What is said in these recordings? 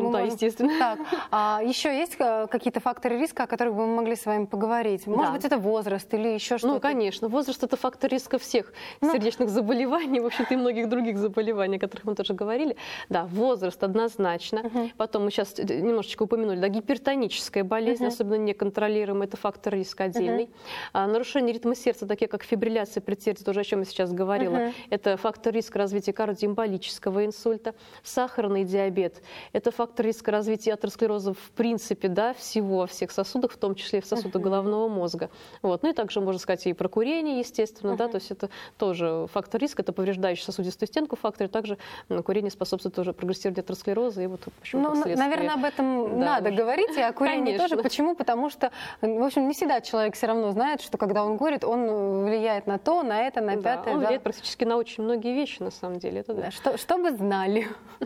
Ну да, естественно. Так, а еще есть какие-то факторы риска, о которых бы мы могли с вами поговорить? Может быть, это возраст или еще что-то? Ну, конечно. Возраст – это фактор риска всех сердечных заболеваний, в общем-то, и многих других заболеваний, о которых мы тоже говорили. Да, возраст однозначно. Потом мы сейчас немножечко упомянули, да, гипертоническая болезнь, особенно неконтролируемая, это фактор риска отдельный. Нарушение ритма сердца, такие как фибрилляция предсердия, тоже о чем я сейчас говорила, это фактор риска развития кардиоэмболического инсульта. Сахарный диабет – это фактор риска развития атеросклероза в принципе, да, всех сосудах, в том числе и в сосудах головного мозга. Вот. Ну и также можно сказать и про курение, естественно, да, то есть это тоже фактор риска, это повреждающий сосудистую стенку фактор, и также курение способствует тоже прогрессированию атеросклероза и вот, в общем, ну, наверное, об этом надо говорить, и о курении тоже. Почему? Потому что, в общем, не всегда человек все равно знает, что когда он курит, он влияет на то, на это, на пятое. Он влияет практически на очень многие вещи, на самом деле. Это да. Чтобы знали.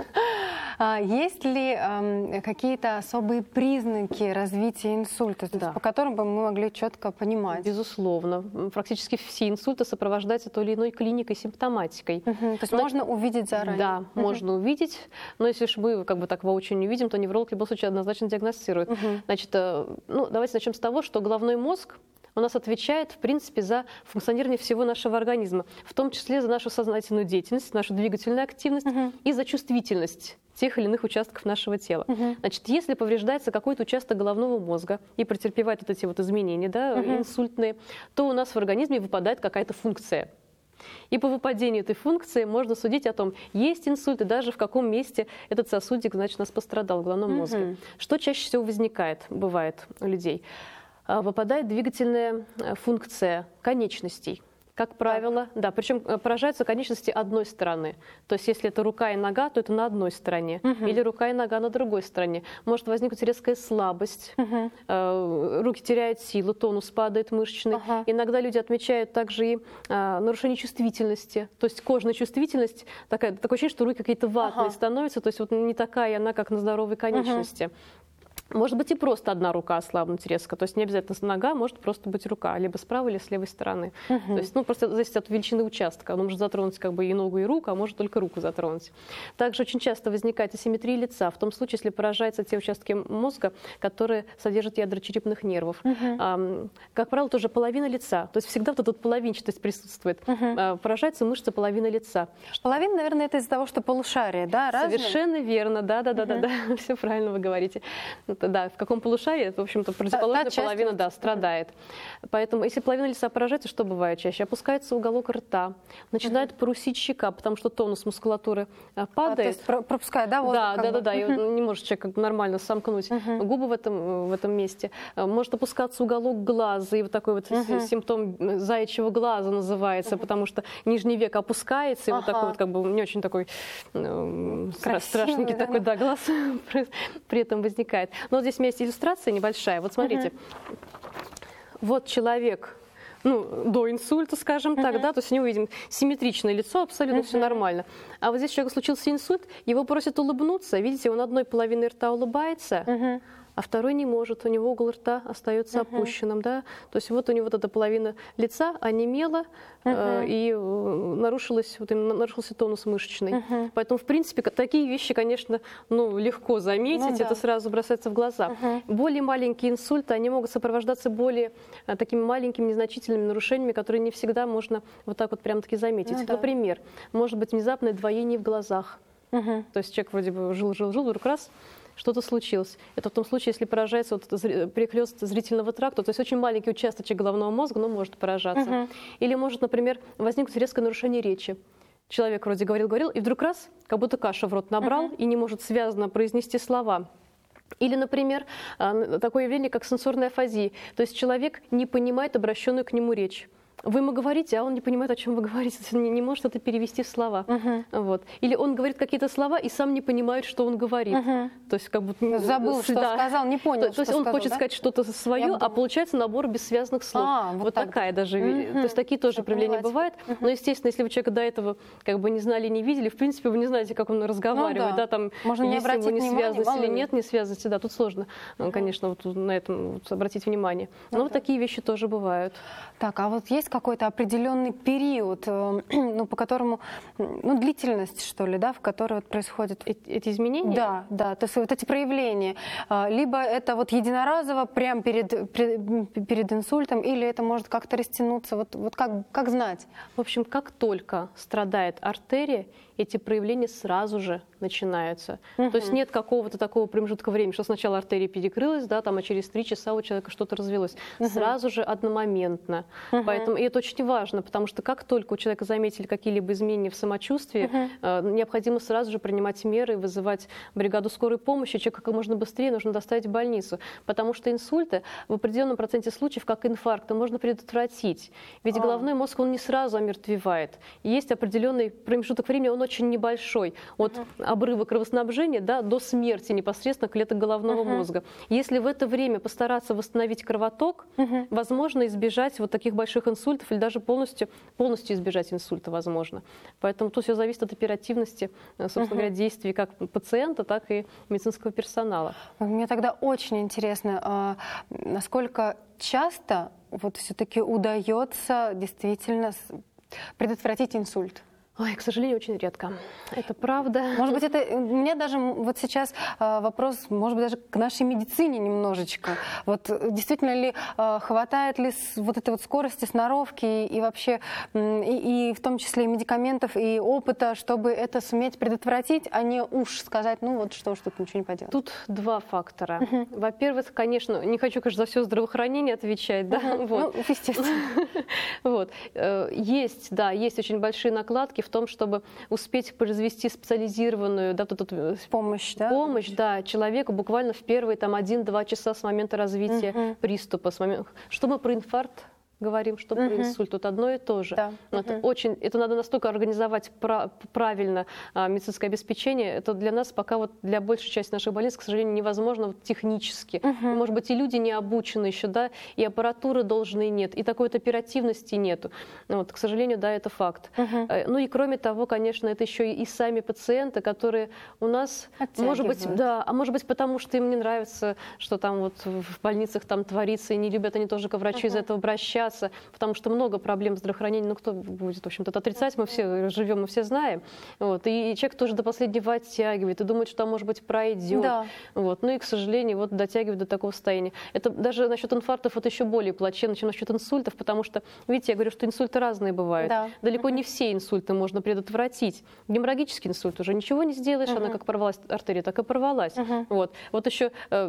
Есть ли какие-то особые признаки развития инсульта, по которым бы мы могли четко понимать? Безусловно. Практически все инсульты сопровождаются той или иной клиникой, симптоматоматикой. То есть можно увидеть заранее? Да, можно увидеть. Но если уж мы как бы так воочию не видим, то невролог в любом случае однозначно диагностирует. Значит, ну, давайте начнем с того, что головной мозг у нас отвечает, в принципе, за функционирование всего нашего организма, в том числе за нашу сознательную деятельность, нашу двигательную активность и за чувствительность тех или иных участков нашего тела. Значит, если повреждается какой-то участок головного мозга и претерпевает вот эти вот изменения, да, инсультные, то у нас в организме выпадает какая-то функция. И по выпадению этой функции можно судить о том, есть инсульт и даже в каком месте этот сосудик, значит, у нас пострадал в головном мозге. Что чаще всего бывает у людей? Выпадает двигательная функция конечностей. Как правило, да, причем поражаются конечности одной стороны. То есть если это рука и нога, то это на одной стороне. Или рука и нога на другой стороне. Может возникнуть резкая слабость, руки теряют силу, тонус падает мышечный. Иногда люди отмечают также и нарушение чувствительности. То есть кожная чувствительность, такое ощущение, что руки какие-то ватные становятся, то есть вот не такая она, как на здоровой конечности. Может быть и просто одна рука ослабнуть резко, то есть не обязательно нога, может просто быть рука, либо с правой или с левой стороны. То есть, ну, просто зависит от величины участка, он может затронуть как бы и ногу, и руку, а может только руку затронуть. Также очень часто возникает асимметрия лица, в том случае, если поражаются те участки мозга, которые содержат ядра черепных нервов. Как правило, тоже половина лица, то есть всегда вот эта половинчатость присутствует. Поражается мышца половины лица. Половина, наверное, это из-за того, что полушария, да, разные? Совершенно верно, да, все правильно вы говорите. Да, в каком полушарии, в общем-то, противоположная половина, да, страдает. Поэтому, если половина лица поражается, что бывает чаще? Опускается уголок рта, начинает парусить щека, потому что тонус мускулатуры падает. То есть пропускает, да, воздух? Да, и не может человек нормально сомкнуть губы в этом месте. Может опускаться уголок глаза, и вот такой вот симптом заячьего глаза называется, потому что нижний век опускается, и вот такой вот как бы не очень такой страшненький такой, да, глаз при этом возникает. Но вот здесь у меня есть иллюстрация небольшая. Вот смотрите, вот человек, ну, до инсульта, скажем так, да, то есть у него видим симметричное лицо, абсолютно все нормально. А вот здесь у человека случился инсульт, его просят улыбнуться, видите, он одной половиной рта улыбается, а второй не может, у него угол рта остается опущенным, да, то есть вот у него вот эта половина лица онемела, и нарушился тонус мышечный. Поэтому, в принципе, такие вещи, конечно, ну, легко заметить, это сразу бросается в глаза. Более маленькие инсульты, они могут сопровождаться более такими маленькими, незначительными нарушениями, которые не всегда можно вот так вот прям-таки заметить. Например, может быть внезапное двоение в глазах. То есть человек вроде бы жил, вдруг раз, что-то случилось. Это в том случае, если поражается вот перехлёст зрительного тракта, то есть очень маленький участочек головного мозга, но может поражаться. Или может, например, возникнуть резкое нарушение речи. Человек вроде говорил, и вдруг раз, как будто кашу в рот набрал и не может связно произнести слова. Или, например, такое явление, как сенсорная афазия. То есть человек не понимает обращенную к нему речь. Вы ему говорите, а он не понимает, о чем вы говорите, не может это перевести в слова. Вот. Или он говорит какие-то слова и сам не понимает, что он говорит. То есть как будто забыл, что сказал, не понял, то есть он хочет сказать что-то свое, а получается набор бессвязных слов. Вот такая даже. То есть такие тоже проявления бывают. Но, естественно, если вы человека до этого как бы не знали, не видели, в принципе, вы не знаете, как он разговаривает, да, там, можно не если обратить его не внимание, связанность или нет, не связанности, да, тут сложно, конечно, вот на этом обратить внимание. Но вот такие вещи тоже бывают. Так, а вот есть есть какой-то определенный период, ну, по которому, ну, длительность, что ли, да, в которой вот происходят эти изменения? Да, да, то есть вот эти проявления. Либо это вот единоразово, прямо перед инсультом, или это может как-то растянуться, вот как знать? В общем, как только страдает артерия, эти проявления сразу же начинаются. То есть нет какого-то такого промежутка времени, что сначала артерия перекрылась, да, там, а через 3 часа у человека что-то развилось. Сразу же одномоментно. Поэтому, и это очень важно, потому что как только у человека заметили какие-либо изменения в самочувствии, необходимо сразу же принимать меры, вызывать бригаду скорой помощи, человека как можно быстрее нужно доставить в больницу. Потому что инсульты в определенном проценте случаев, как инфаркты, можно предотвратить. Ведь головной мозг, он не сразу омертвевает. Есть определенный промежуток времени, он очень небольшой, от обрыва кровоснабжения, да, до смерти непосредственно клеток головного мозга. Если в это время постараться восстановить кровоток, возможно избежать вот таких больших инсультов или даже полностью избежать инсульта возможно. Поэтому тут все зависит от оперативности, собственно говоря, действий как пациента, так и медицинского персонала. Мне тогда очень интересно, насколько часто вот все-таки удается действительно предотвратить инсульт? Ой, к сожалению, очень редко. Это правда. Может быть, это у меня даже вот сейчас вопрос, может быть, даже к нашей медицине немножечко. Вот действительно ли хватает ли вот этой вот скорости, сноровки и вообще, и в том числе и медикаментов, и опыта, чтобы это суметь предотвратить, а не уж сказать, ну вот что ж, тут ничего не поделать. Тут два фактора. Во-первых, конечно, не хочу, конечно, за все здравоохранение отвечать, да? Вот. Ну, естественно. Вот. Есть очень большие накладки в том, чтобы успеть произвести специализированную помощь, человеку буквально в первые 1-2 часа с момента развития приступа, что мы про инфаркт говорим, что про инсульт, тут одно и то же. Да. Это надо настолько организовать правильно медицинское обеспечение, это для нас пока вот для большей части наших больниц, к сожалению, невозможно вот технически. Может быть, и люди не обучены еще, да, и аппаратуры должной нет, и такой вот оперативности нету. Вот, к сожалению, да, это факт. Ну и кроме того, конечно, это еще и сами пациенты, которые у нас, может быть, потому что им не нравится, что там вот в больницах там творится, и не любят они тоже к врачу из-за этого обращаться, потому что много проблем здравоохранения, ну кто будет, в общем-то, это отрицать, мы все живем, мы все знаем. Вот. И человек тоже до последнего оттягивает и думает, что там, может быть, пройдет. Да. Вот. Ну и, к сожалению, вот дотягивает до такого состояния. Это даже насчет инфарктов вот еще более плачевно, чем насчет инсультов, потому что, видите, я говорю, что инсульты разные бывают. Да. Далеко не все инсульты можно предотвратить. Геморрагический инсульт уже ничего не сделаешь, она как порвалась артерия, так и порвалась. Вот еще...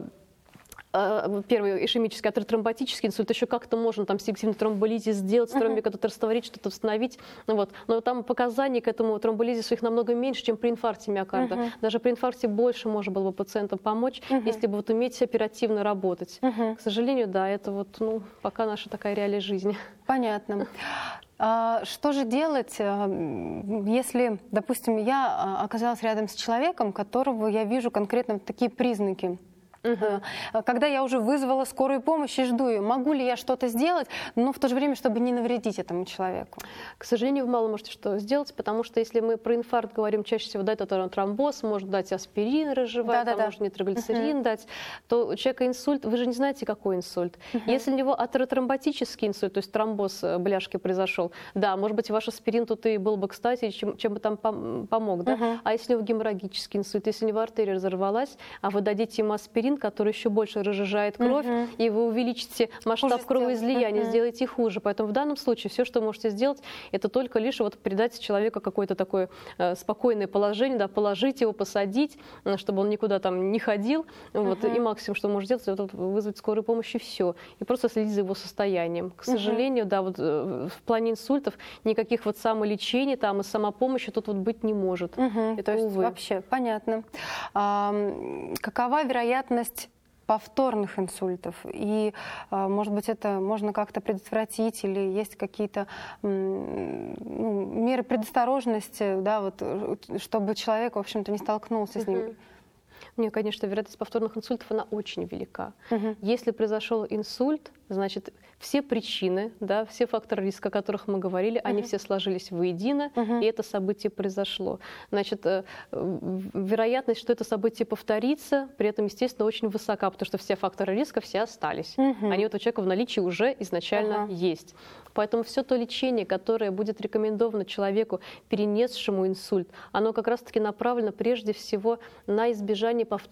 Первый ишемический атеротромботический инсульт, еще как-то можно там селективный тромболизис сделать, тромбикатетер растворить, что-то восстановить. Вот. Но там показаний к этому тромболизису их намного меньше, чем при инфаркте миокарда. Даже при инфаркте больше можно было бы пациентам помочь, если бы вот уметь оперативно работать. К сожалению, да, это вот, пока наша такая реалия жизни. Понятно. Что же делать, если, допустим, я оказалась рядом с человеком, которого я вижу конкретно такие признаки? Когда я уже вызвала скорую помощь и жду ее, могу ли я что-то сделать, но в то же время, чтобы не навредить этому человеку? К сожалению, вы мало можете что сделать, потому что если мы про инфаркт говорим, чаще всего дать это тромбоз, может дать аспирин разжевать, может нитроглицерин дать, то у человека инсульт, вы же не знаете, какой инсульт. Если у него атеротромботический инсульт, то есть тромбоз бляшки произошел, да, может быть, ваш аспирин тут и был бы кстати, чем бы там помог, да? А если у него геморрагический инсульт, если у него артерия разорвалась, а вы дадите ему аспирин, который еще больше разжижает кровь, и вы увеличите масштаб кровоизлияния, сделаете хуже. Поэтому в данном случае все, что можете сделать, это только лишь вот придать человеку какое-то такое спокойное положение, да, положить его, посадить, чтобы он никуда там не ходил. Вот, и максимум, что может сделать, это вызвать скорую помощь и все. И просто следить за его состоянием. К сожалению, да, вот в плане инсультов никаких вот самолечений там и самопомощи тут вот быть не может. То есть вообще понятно. Какова вероятность повторных инсультов? И, может быть, это можно как-то предотвратить, или есть какие-то меры предосторожности, да, вот, чтобы человек, в общем-то, не столкнулся с ним? Нет, конечно, вероятность повторных инсультов, она очень велика. Если произошел инсульт, значит, все причины, да, все факторы риска, о которых мы говорили, они все сложились воедино, и это событие произошло. Значит, вероятность, что это событие повторится, при этом, естественно, очень высока, потому что все факторы риска все остались. Они вот у человека в наличии уже изначально есть. Поэтому все то лечение, которое будет рекомендовано человеку, перенесшему инсульт, оно как раз-таки направлено прежде всего на избежание повторного